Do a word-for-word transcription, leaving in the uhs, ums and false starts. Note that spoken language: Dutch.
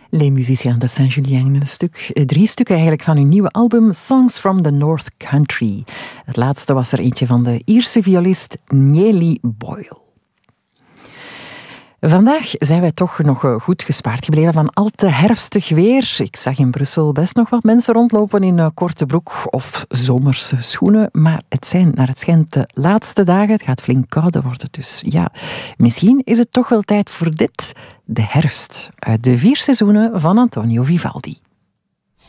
Les Musiciens de Saint-Julien, een stuk, drie stukken eigenlijk van hun nieuwe album Songs from the North Country. Het laatste was er eentje van de Ierse violist Nelly Boyle. Vandaag zijn wij toch nog goed gespaard gebleven van al te herfstig weer. Ik zag in Brussel best nog wat mensen rondlopen in korte broek of zomerse schoenen. Maar het zijn naar het schijnt de laatste dagen. Het gaat flink kouder worden. Dus ja, misschien is het toch wel tijd voor dit. De herfst uit de vier seizoenen van Antonio Vivaldi.